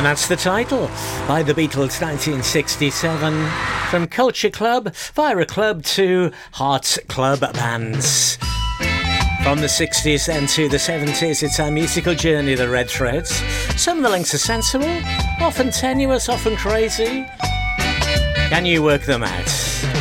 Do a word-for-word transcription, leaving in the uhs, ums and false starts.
And that's the title, by the Beatles, nineteen sixty-seven. From Culture Club, via Club to Heart Club Bands. From the sixties then to the seventies, it's our musical journey, the red threads. Some of the links are sensible, often tenuous, often crazy. Can you work them out?